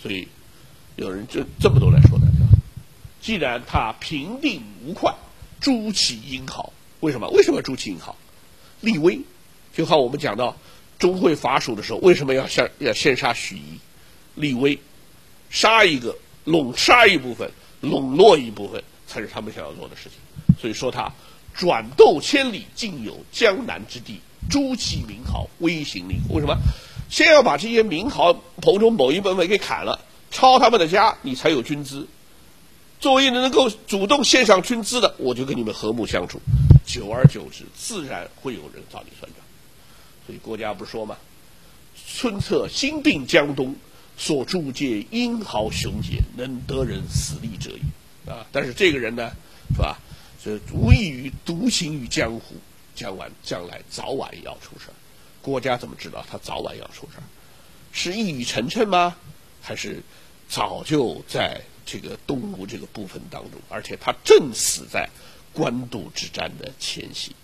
所以有人这么多来说呢，既然他平定吴会，诛其英豪，为什么要诛其英豪？立威，就好我们讲到钟会伐蜀的时候，为什么要先杀许仪？立威，杀一部分，笼络一部分，才是他们想要做的事情。所以说他转斗千里，尽有江南之地，诛其名豪，威行令。为什么？先要把这些名豪头中某一部分给砍了，抄他们的家，你才有军资。作为能够主动献上军资的，我就跟你们和睦相处，久而久之，自然会有人找你算账。所以国家不是说嘛，孙策兴并江东，所铸皆英豪雄杰，能得人死力者也啊！但是这个人呢，是吧？这无异于独行于江湖，将来早晚要出事。国家怎么知道他早晚要出事？是一语成谶吗？还是早就在这个东吴这个部分当中，而且他正死在官渡之战的前夕。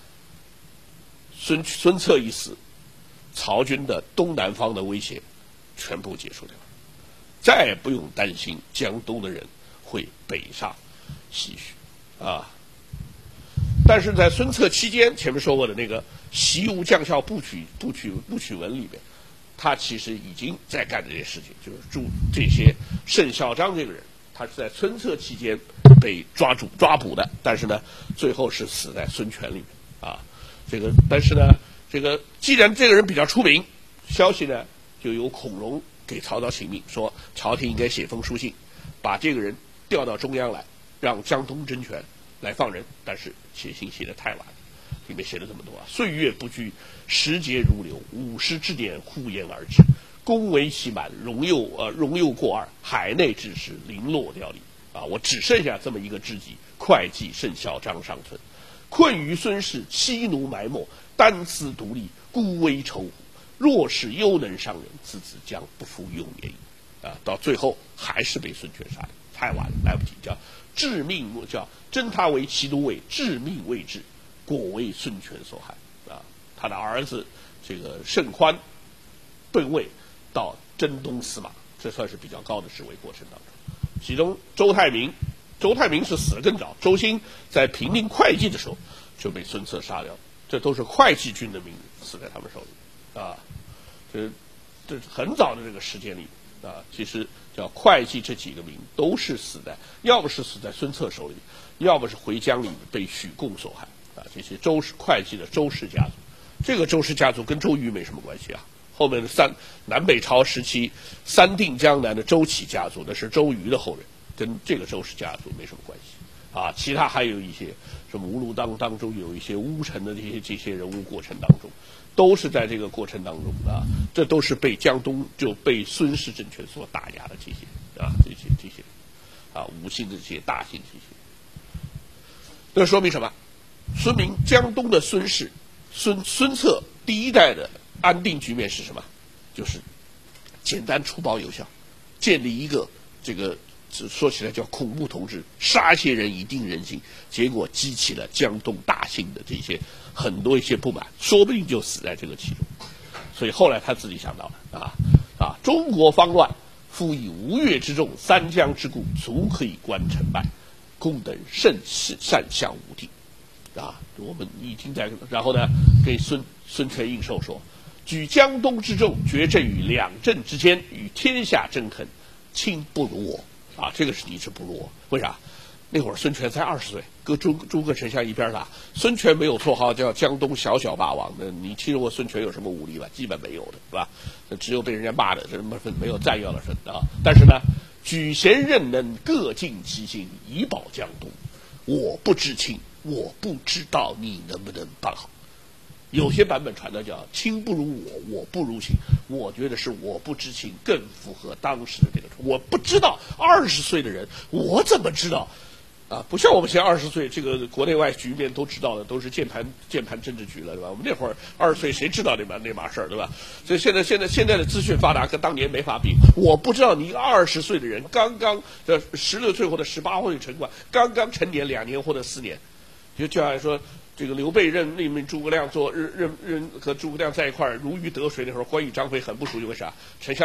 孙策一死，曹军的东南方的威胁全部结束掉了，再也不用担心江东的人会北上西徐啊。但是在孙策期间，前面说过的那个《习吴将校部曲文》里面，他其实已经在干这些事情，就是助这些盛孝章这个人，他是在孙策期间被抓捕的，但是呢，最后是死在孙权里面啊。但是呢，既然这个人比较出名，消息呢就由孔融给曹操请命，说朝廷应该写封书信，把这个人调到中央来，让江东争权来放人。但是写信写得太晚了，里面写了这么多啊：岁月不居，时节如流，五十之年忽焉而至，功为期满，荣又过二，海内之时零落凋零啊！我只剩下这么一个知己，会稽盛孝章尚存。困于孙氏，妻奴埋没，单思独立，孤危愁乎。若是犹能伤人，此将不复永年矣。啊，到最后还是被孙权杀的，太晚了，来不及，叫致命，叫征他为骑都尉，致命未至，果为孙权所害。啊，他的儿子这个盛宽奔位到征东司马，这算是比较高的职位过程当中。其中周太明是死得更早，周兴在平定会稽的时候就被孙策杀掉，这都是会稽军的名字死在他们手里啊。这很早的这个时间里啊，其实叫会稽这几个名都是死在，要么是死在孙策手里，要么是回疆里被许贡所害啊。这些会稽的周氏家族，这个周氏家族跟周瑜没什么关系啊。后面的南北朝时期三定江南的周启家族，那是周瑜的后人，跟这个周氏家族没什么关系啊。其他还有一些什么吴鲁当中有一些乌臣的这些人物过程当中，都是在这个过程当中啊，这都是被江东就被孙氏政权所打压的这些啊吴姓的这些大姓这些。这说明什么？说明江东的孙氏孙策第一代的安定局面是什么？就是简单粗暴有效，建立一个这个说起来叫恐怖统治，杀一些人以定人心，结果激起了江东大姓的这些很多一些不满，说不定就死在这个其中。所以后来他自己想到了中国方乱，复以吴越之众，三江之固，足可以观成败，公等甚善相无敌啊！我们已经在，然后呢，给孙权应授说，举江东之众，决阵于两镇之间，与天下争衡，卿不如我啊！这个是你是不如我，为啥？那会儿孙权才20岁，搁诸葛丞相一边打。孙权没有绰号叫江东小霸王的，你听说过孙权有什么武力吧？基本没有的，是吧？只有被人家骂的，这没有赞扬的份啊。但是呢，举贤任能，各尽其心，以保江东。我不知卿，我不知道你能不能办好。有些版本传的叫卿不如我，我不如卿。我觉得是我不知卿更符合当时的这个。我不知道20岁的人，我怎么知道？啊，不像我们现在20岁，这个国内外局面都知道的，都是键盘政治局了，对吧？我们那会儿20岁，谁知道那码事儿，对吧？所以现在的资讯发达，跟当年没法比。我不知道你20岁的人，刚刚16岁或者18岁城管，刚刚成年2年或者4年，就好像说这个刘备任命诸葛亮做任和诸葛亮在一块儿如鱼得水，那会儿关羽张飞很不熟悉，为啥？丞相